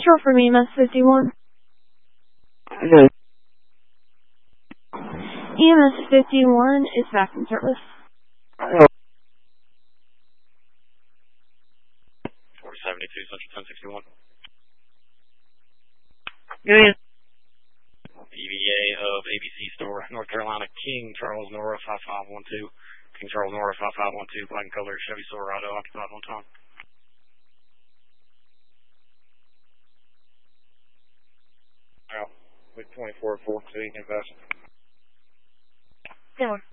Central from EMS 51. Okay. EMS 51 is back in service. 472 Central 1061. Good. EVA of ABC Store, North Carolina, King Charles Nora 5512. King Charles Nora 5512, black and color, Chevy Silverado, occupied one time. With 24-4, so you can invest. Down.